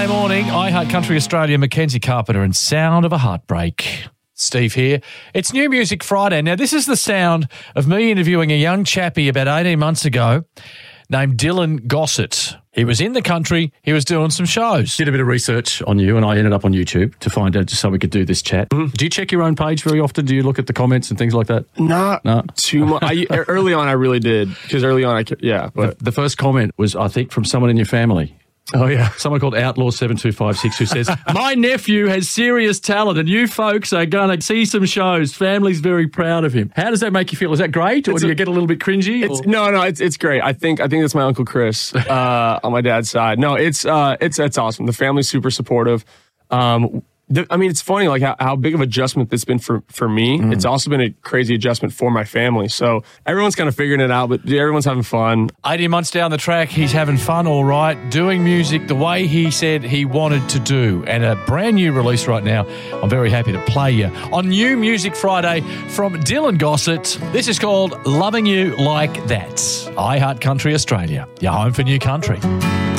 Friday morning, iHeart Country Australia, Mackenzie Carpenter and Sound of a Heartbreak. Steve here. It's New Music Friday. Now, this is the sound of me interviewing a young chappie about 18 months ago named Dylan Gossett. He was in the country. He was doing some shows. Did a bit of research on you, and I ended up on YouTube to find out just so we could do this chat. Mm-hmm. Do you check your own page very often? Do you look at the comments and things like that? Not too much. Early on, I really did, because early on, But the first comment was, I think, from someone in your family. Oh, yeah. Someone called Outlaw7256 who says, my nephew has serious talent and you folks are going to see some shows. Family's very proud of him. How does that make you feel? Is that great or do you get a little bit cringy? It's great. I think that's my Uncle Chris on my dad's side. No, it's awesome. The family's super supportive. It's funny, like how big of an adjustment this has been for me. Mm. It's also been a crazy adjustment for my family. So everyone's kind of figuring it out, but everyone's having fun. 18 months down the track, he's having fun, all right, doing music the way he said he wanted to do. And a brand new release right now, I'm very happy to play you on New Music Friday from Dylan Gossett. This is called Loving You Like That. iHeart Country Australia, your home for new country.